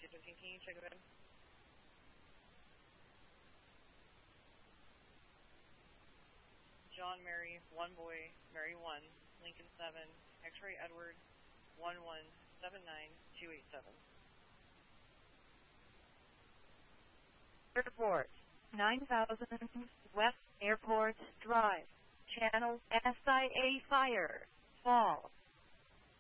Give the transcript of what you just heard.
215, can you check it in? John Mary 1 boy, Mary 1, Lincoln 7, X-ray Edward 1179287. Airport 9000 West Airport Drive, Channel SIA Fire, Fall.